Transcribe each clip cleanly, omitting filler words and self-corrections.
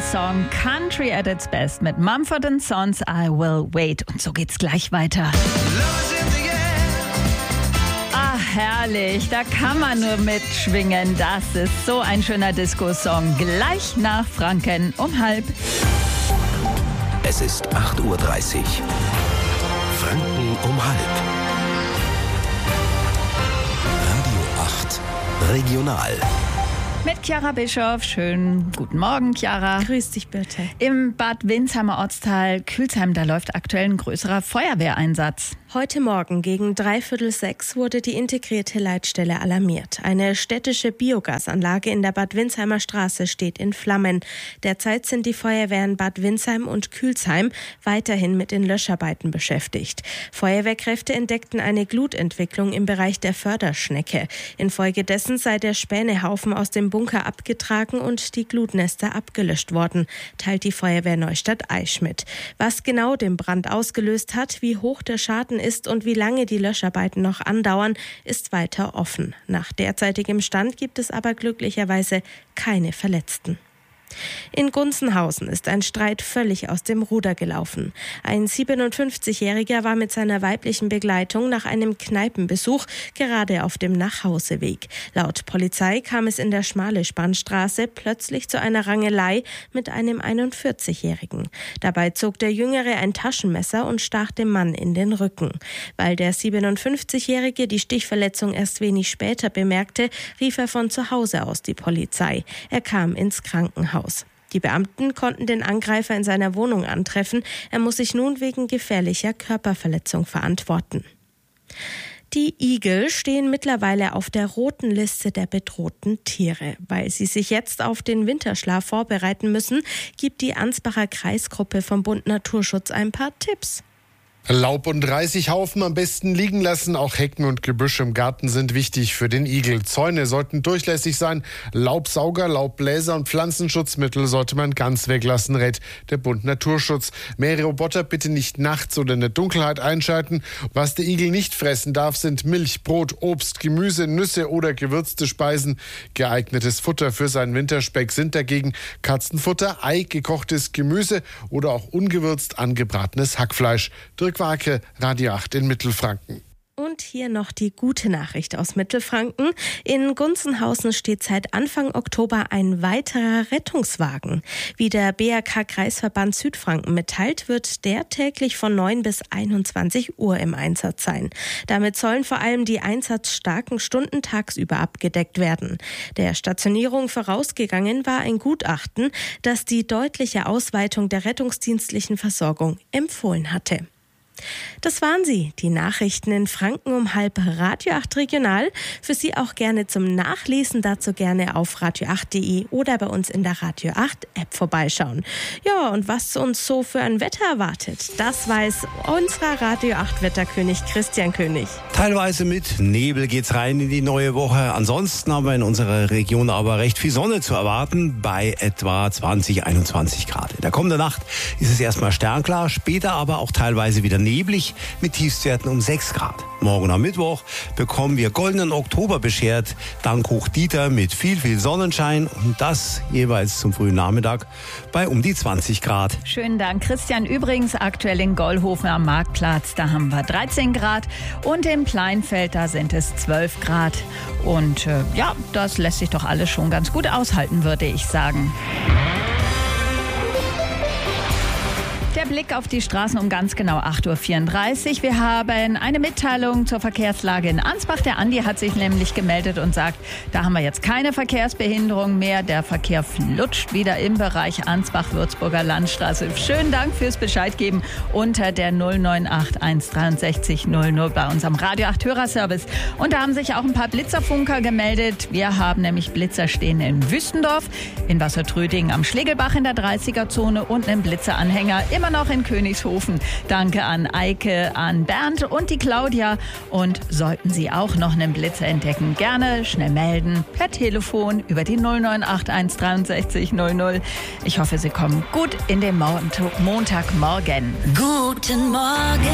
Song Country at its best mit Mumford & Sons I Will Wait. Und so geht's gleich weiter. Ah, herrlich, da kann man nur mitschwingen. Das ist so ein schöner Disco-Song. Gleich nach Franken um 12:30. Es ist 8:30 Uhr. Franken um 12:30. Radio 8 Regional. Mit Chiara Bischof. Schönen guten Morgen, Chiara. Grüß dich, bitte. Im Bad Windsheimer Ortsteil Külsheim, da läuft aktuell ein größerer Feuerwehreinsatz. Heute Morgen gegen 5:45 wurde die integrierte Leitstelle alarmiert. Eine städtische Biogasanlage in der Bad Windsheimer Straße steht in Flammen. Derzeit sind die Feuerwehren Bad Windsheim und Külsheim weiterhin mit den Löscharbeiten beschäftigt. Feuerwehrkräfte entdeckten eine Glutentwicklung im Bereich der Förderschnecke. Infolgedessen sei der Spänehaufen aus dem Bunker abgetragen und die Glutnester abgelöscht worden, teilt die Feuerwehr Neustadt Eichschmidt. Was genau den Brand ausgelöst hat, wie hoch der Schaden ist und wie lange die Löscharbeiten noch andauern, ist weiter offen. Nach derzeitigem Stand gibt es aber glücklicherweise keine Verletzten. In Gunzenhausen ist ein Streit völlig aus dem Ruder gelaufen. Ein 57-Jähriger war mit seiner weiblichen Begleitung nach einem Kneipenbesuch gerade auf dem Nachhauseweg. Laut Polizei kam es in der Schmale-Spannstraße plötzlich zu einer Rangelei mit einem 41-Jährigen. Dabei zog der Jüngere ein Taschenmesser und stach dem Mann in den Rücken. Weil der 57-Jährige die Stichverletzung erst wenig später bemerkte, rief er von zu Hause aus die Polizei. Er kam ins Krankenhaus. Die Beamten konnten den Angreifer in seiner Wohnung antreffen. Er muss sich nun wegen gefährlicher Körperverletzung verantworten. Die Igel stehen mittlerweile auf der roten Liste der bedrohten Tiere. Weil sie sich jetzt auf den Winterschlaf vorbereiten müssen, gibt die Ansbacher Kreisgruppe vom Bund Naturschutz ein paar Tipps. Laub- und Reisighaufen am besten liegen lassen. Auch Hecken und Gebüsche im Garten sind wichtig für den Igel. Zäune sollten durchlässig sein. Laubsauger, Laubbläser und Pflanzenschutzmittel sollte man ganz weglassen, rät der Bund Naturschutz. Mähroboter bitte nicht nachts oder in der Dunkelheit einschalten. Was der Igel nicht fressen darf, sind Milch, Brot, Obst, Gemüse, Nüsse oder gewürzte Speisen. Geeignetes Futter für seinen Winterspeck sind dagegen Katzenfutter, Ei, gekochtes Gemüse oder auch ungewürzt angebratenes Hackfleisch. Dirk Warke, Radio 8 in Mittelfranken. Und hier noch die gute Nachricht aus Mittelfranken. In Gunzenhausen steht seit Anfang Oktober ein weiterer Rettungswagen. Wie der BRK-Kreisverband Südfranken mitteilt, wird der täglich von 9 bis 21 Uhr im Einsatz sein. Damit sollen vor allem die einsatzstarken Stunden tagsüber abgedeckt werden. Der Stationierung vorausgegangen war ein Gutachten, das die deutliche Ausweitung der rettungsdienstlichen Versorgung empfohlen hatte. Das waren sie, die Nachrichten in Franken um 12:30, Radio 8 Regional. Für Sie auch gerne zum Nachlesen, dazu gerne auf radio8.de oder bei uns in der Radio 8 App vorbeischauen. Ja, und was uns so für ein Wetter erwartet, das weiß unser Radio 8 Wetterkönig Christian König. Teilweise mit Nebel geht's rein in die neue Woche. Ansonsten haben wir in unserer Region aber recht viel Sonne zu erwarten, bei etwa 20, 21 Grad. In der kommenden Nacht ist es erstmal sternklar, später aber auch teilweise wieder neblig mit Tiefstwerten um 6 Grad. Morgen am Mittwoch bekommen wir goldenen Oktober beschert, dank Hochdieter mit viel Sonnenschein und das jeweils zum frühen Nachmittag bei um die 20 Grad. Schönen Dank, Christian. Übrigens aktuell in Gollhofen am Marktplatz, da haben wir 13 Grad und im Pleinfeld, da sind es 12 Grad. Und ja, das lässt sich doch alles schon ganz gut aushalten, würde ich sagen. Der Blick auf die Straßen um ganz genau 8:34 Uhr. Wir haben eine Mitteilung zur Verkehrslage in Ansbach. Der Andi hat sich nämlich gemeldet und sagt, da haben wir jetzt keine Verkehrsbehinderung mehr. Der Verkehr flutscht wieder im Bereich Ansbach-Würzburger Landstraße. Schönen Dank fürs Bescheidgeben unter der 098 163 00 bei unserem Radio 8 Hörerservice. Und da haben sich auch ein paar Blitzerfunker gemeldet. Wir haben nämlich Blitzer stehen in Wüstendorf, in Wassertrödingen am Schlegelbach in der 30er-Zone und einen Blitzeranhänger immer noch in Königshofen. Danke an Eike, an Bernd und die Claudia. Und sollten Sie auch noch einen Blitzer entdecken, gerne schnell melden per Telefon über die 098 163 00. Ich hoffe, Sie kommen gut in den Montagmorgen. Guten Morgen.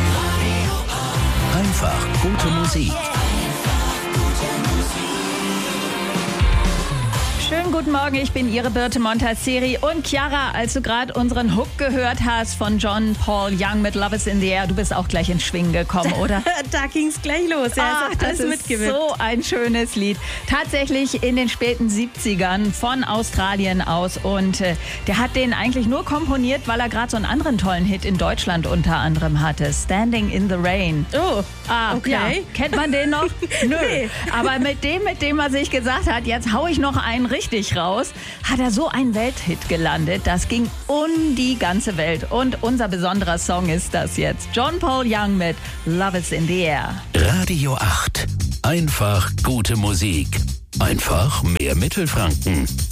Einfach gute Musik. Schönen Schönen guten Morgen, ich bin Ihre Birte Montasseri. Und Chiara, als du gerade unseren Hook gehört hast von John Paul Young mit Love is in the Air, du bist auch gleich ins Schwingen gekommen, oder? Da ging's gleich los. Ja, Das ist so ein schönes Lied. Tatsächlich in den späten 70ern von Australien aus. Und der hat den eigentlich nur komponiert, weil er gerade so einen anderen tollen Hit in Deutschland unter anderem hatte. Standing in the Rain. Oh, okay. Ja. Kennt man den noch? Nö. Nee. Aber mit dem er sich gesagt hat, jetzt hau ich noch einen richtig raus, hat er so einen Welthit gelandet. Das ging um die ganze Welt. Und unser besonderer Song ist das jetzt. John Paul Young mit Love is in the Air. Radio 8. Einfach gute Musik. Einfach mehr Mittelfranken.